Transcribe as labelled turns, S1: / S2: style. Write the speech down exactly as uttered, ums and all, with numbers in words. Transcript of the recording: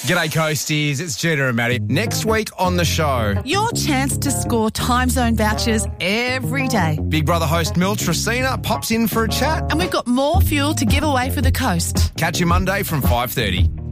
S1: G'day, Coasties. It's Gina and Maddie. Next week on the show,
S2: your chance to score time zone vouchers every day.
S1: Big Brother host Mil Tracina pops in for a chat.
S2: And we've got more fuel to give away for the coast.
S1: Catch you Monday from five thirty.